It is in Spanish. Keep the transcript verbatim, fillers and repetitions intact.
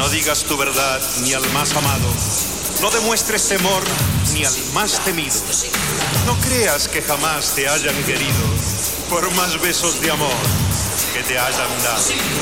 No digas tu verdad ni al más amado. No demuestres temor ni al más temido. No creas que jamás te hayan querido, por más besos de amor que te hayan dado.